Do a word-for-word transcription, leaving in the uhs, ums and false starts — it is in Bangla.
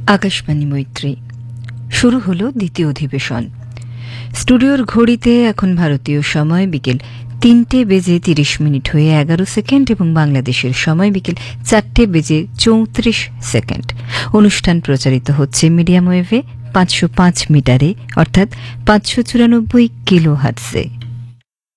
আকাশবাণী মৈত্রী। শুরু হলো দ্বিতীয় অধিবেশন। স্টুডিওর ঘড়িতে এখন ভারতীয় সময় বিকেল তিনটে বেজে তিরিশ মিনিট হয়ে এগারো সেকেন্ড এবং বাংলাদেশের সময় বিকেল চারটে বেজে চৌত্রিশ সেকেন্ড। অনুষ্ঠান প্রচারিত হচ্ছে মিডিয়াম ওয়েভে পাঁচশো পাঁচ মিটারে অর্থাৎ পাঁচশো চুরানব্বই কিলো হার্টজে।